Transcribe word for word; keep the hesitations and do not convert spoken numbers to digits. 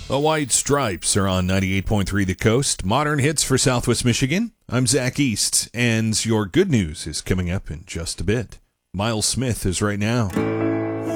The White Stripes are on ninety-eight point three The Coast. Modern hits for Southwest Michigan. I'm Zach East, and your good news is coming up in just a bit. Miles Smith is right now.